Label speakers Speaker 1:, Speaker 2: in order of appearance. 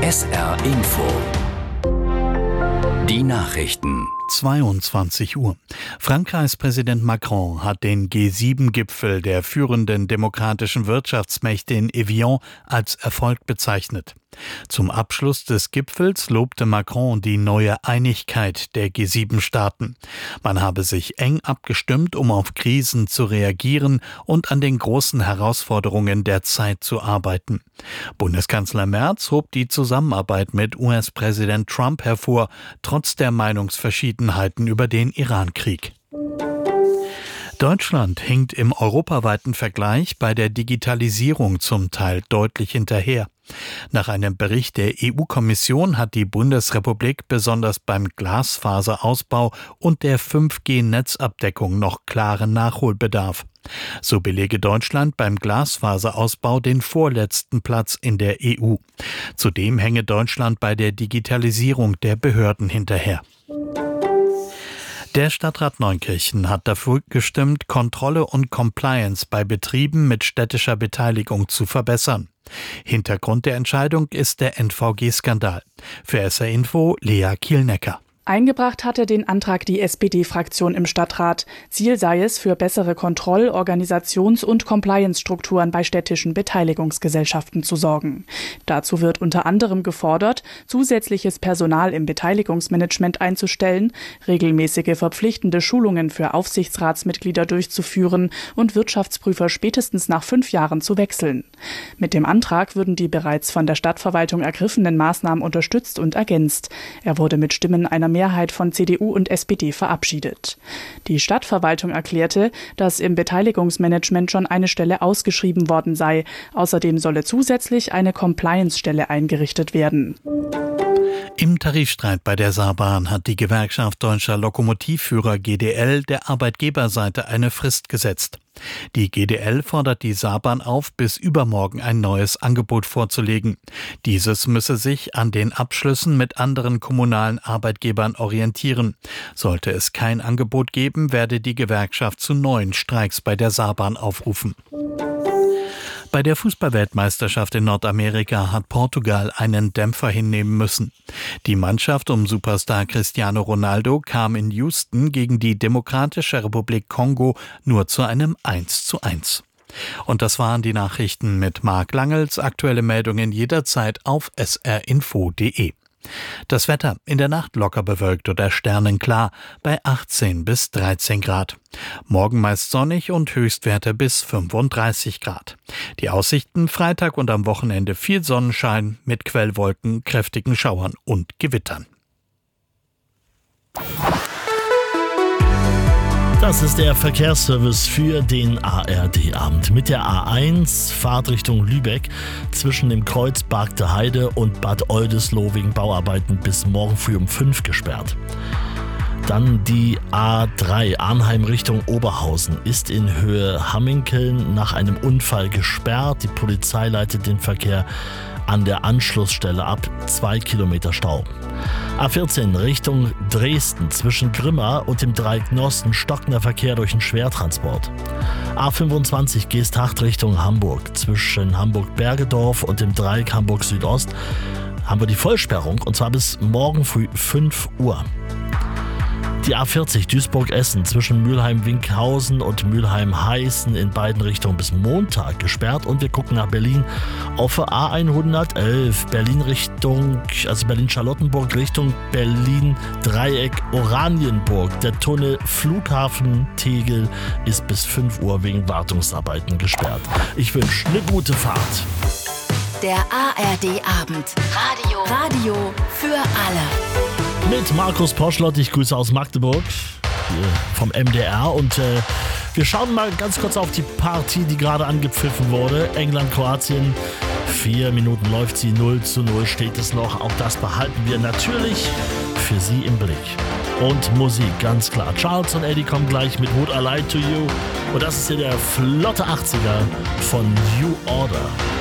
Speaker 1: SR Info. Die Nachrichten.
Speaker 2: 22 Uhr. Frankreichs Präsident Macron hat den G7-Gipfel der führenden demokratischen Wirtschaftsmächte in Evian als Erfolg bezeichnet. Zum Abschluss des Gipfels lobte Macron die neue Einigkeit der G7-Staaten. Man habe sich eng abgestimmt, um auf Krisen zu reagieren und an den großen Herausforderungen der Zeit zu arbeiten. Bundeskanzler Merz hob die Zusammenarbeit mit US-Präsident Trump hervor, trotz der Meinungsverschiedenheiten über den Iran-Krieg. Deutschland hinkt im europaweiten Vergleich bei der Digitalisierung zum Teil deutlich hinterher. Nach einem Bericht der EU-Kommission hat die Bundesrepublik besonders beim Glasfaserausbau und der 5G-Netzabdeckung noch klaren Nachholbedarf. So belege Deutschland beim Glasfaserausbau den vorletzten Platz in der EU. Zudem hänge Deutschland bei der Digitalisierung der Behörden hinterher. Der Stadtrat Neunkirchen hat dafür gestimmt, Kontrolle und Compliance bei Betrieben mit städtischer Beteiligung zu verbessern. Hintergrund der Entscheidung ist der NVG-Skandal. Für SR Info Lea Kielnecker.
Speaker 3: Eingebracht hatte den Antrag die SPD-Fraktion im Stadtrat. Ziel sei es, für bessere Kontroll-, Organisations- und Compliance-Strukturen bei städtischen Beteiligungsgesellschaften zu sorgen. Dazu wird unter anderem gefordert, zusätzliches Personal im Beteiligungsmanagement einzustellen, regelmäßige verpflichtende Schulungen für Aufsichtsratsmitglieder durchzuführen und Wirtschaftsprüfer spätestens nach 5 Jahren zu wechseln. Mit dem Antrag würden die bereits von der Stadtverwaltung ergriffenen Maßnahmen unterstützt und ergänzt. Er wurde mit Stimmen einer Mehrheit von CDU und SPD verabschiedet. Die Stadtverwaltung erklärte, dass im Beteiligungsmanagement schon eine Stelle ausgeschrieben worden sei. Außerdem solle zusätzlich eine Compliance-Stelle eingerichtet werden.
Speaker 2: Im Tarifstreit bei der Saarbahn hat die Gewerkschaft Deutscher Lokomotivführer GDL der Arbeitgeberseite eine Frist gesetzt. Die GDL fordert die Saarbahn auf, bis übermorgen ein neues Angebot vorzulegen. Dieses müsse sich an den Abschlüssen mit anderen kommunalen Arbeitgebern orientieren. Sollte es kein Angebot geben, werde die Gewerkschaft zu neuen Streiks bei der Saarbahn aufrufen. Bei der Fußballweltmeisterschaft in Nordamerika hat Portugal einen Dämpfer hinnehmen müssen. Die Mannschaft um Superstar Cristiano Ronaldo kam in Houston gegen die Demokratische Republik Kongo nur zu einem 1:1. Und das waren die Nachrichten mit Marc Langels. Aktuelle Meldungen jederzeit auf srinfo.de. Das Wetter: in der Nacht locker bewölkt oder sternenklar bei 18 bis 13 Grad. Morgen meist sonnig und Höchstwerte bis 35 Grad. Die Aussichten: Freitag und am Wochenende viel Sonnenschein mit Quellwolken, kräftigen Schauern und Gewittern.
Speaker 4: Das ist der Verkehrsservice für den ARD-Abend. Mit der A1 Fahrtrichtung Lübeck zwischen dem Kreuz Bargte Heide und Bad Oldesloe wegen Bauarbeiten bis morgen früh um 5 gesperrt. Dann die A3 Arnheim Richtung Oberhausen ist in Höhe Hamminkeln nach einem Unfall gesperrt. Die Polizei leitet den Verkehr an der Anschlussstelle ab, 2 Kilometer Stau. A14 Richtung Dresden zwischen Grimma und dem Dreieck Nosten stockender Verkehr durch den Schwertransport. A25 Geesthacht Richtung Hamburg zwischen Hamburg-Bergedorf und dem Dreieck Hamburg Südost haben wir die Vollsperrung und zwar bis morgen früh 5 Uhr. Die A40 Duisburg-Essen zwischen Mülheim-Winkhausen und Mülheim-Heißen in beiden Richtungen bis Montag gesperrt. Und wir gucken nach Berlin auf der A111 Berlin-Charlottenburg Richtung Berlin-Dreieck Oranienburg. Der Tunnel Flughafen Tegel ist bis 5 Uhr wegen Wartungsarbeiten gesperrt. Ich wünsche eine gute Fahrt.
Speaker 5: Der ARD-Abend. Radio für alle.
Speaker 4: Mit Markus Poschlott, ich grüße aus Magdeburg, hier vom MDR und wir schauen mal ganz kurz auf die Partie, die gerade angepfiffen wurde. England-Kroatien, 4 Minuten läuft sie, 0:0 steht es noch. Auch das behalten wir natürlich für Sie im Blick. Und Musik, ganz klar. Charles und Eddie kommen gleich mit Would I Lie to You und das ist hier der flotte 80er von New Order.